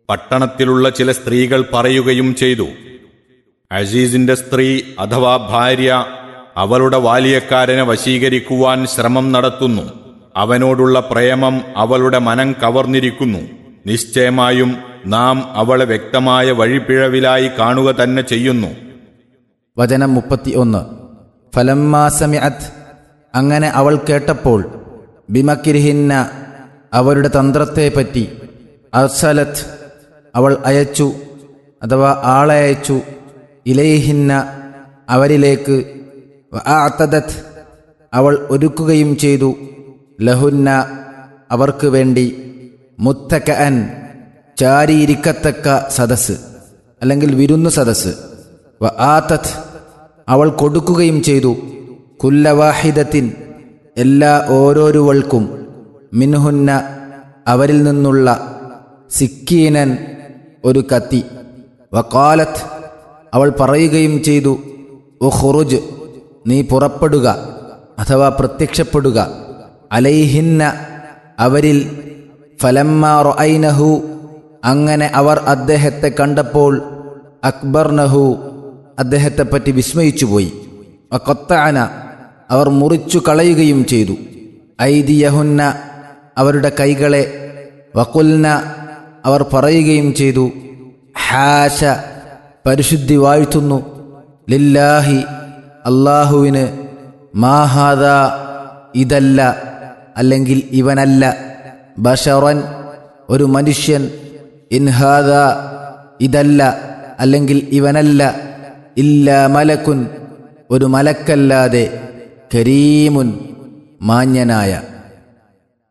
പട്ടണത്തിലുള്ള ചില സ്ത്രീകൾ പറയുകയും ചെയ്തു, അസീസിന്റെ സ്ത്രീ അഥവാ ഭാര്യ അവളുടെ ബാല്യക്കാരനെ വശീകരിക്കുവാൻ ശ്രമം നടത്തുന്നു. അവനോടുള്ള പ്രേമം അവളുടെ മനം കവർന്നിരിക്കുന്നു. നിശ്ചയമായും നാം അവളെ വ്യക്തമായ വഴിപ്പിഴവിലായി കാണുക തന്നെ ചെയ്യുന്നു. വചനം 31. ഫലമ്മാ സമിഅത്, അങ്ങനെ അവൾ കേട്ടപ്പോൾ, ബിമക്രിഹിന്ന, അവരുടെ തന്ത്രത്തെപ്പറ്റി, അർസലത്ത്, അവൾ അയച്ചു അഥവാ ആളെ അയച്ചു, ഇലൈഹിന്ന, അവരിലേക്ക്, വഅഅതദത്, അവൾ ഒരുക്കുകയും ചെയ്തു, ലഹുന്ന, അവർക്ക് വേണ്ടി, മുത്തകഅൻ, ചാരിയിരിക്കത്തക്ക സദസ് അല്ലെങ്കിൽ വിരുന്നു സദസ്, വആതത്, അവൾ കൊടുക്കുകയും ചെയ്തു, കുല്ല വാഹിദത്തിൻ, എല്ലാ ഓരോരുവൾക്കും, മിൻഹുന്ന, അവരിൽ നിന്നുള്ള, സിക്കീനൻ, ഒരു കത്തി, വഖാലത്ത്, അവൾ പറയുകയും ചെയ്തു, ഉഖ്റുജ്, നീ പുറപ്പെടുക അഥവാ പ്രത്യക്ഷപ്പെടുക, അലൈഹിന്ന, അവരിൽ, ഫലമ്മാ റഅയ്നഹു, അങ്ങനെ അവർ അദ്ദേഹത്തെ കണ്ടപ്പോൾ, അക്ബർനഹു, അദ്ദേഹത്തെപ്പറ്റി വിസ്മയിച്ചുപോയി, വഖത്തഅന, അവർ മുറിച്ചു കളയുകയും ചെയ്തു, ഐദിയഹുന്ന, അവരുടെ കൈകളെ, വഖുൽന, അവർ പറയുകയും ചെയ്തു, ഹാശ, പരിശുദ്ധി വാഴ്ത്തുന്നു, ലില്ലാഹി, അല്ലാഹുവിന്, മാഹാദ, ഇതല്ല അല്ലെങ്കിൽ ഇവനല്ല, ബശറൻ, ഒരു മനുഷ്യൻ, ഇൻഹാദ, ഇതല്ല അല്ലെങ്കിൽ ഇവനല്ല, ഇല്ലാ മലക്കുൻ, ഒരു മലക്കല്ലാതെ, കരീമുൻ, മാന്യനായ.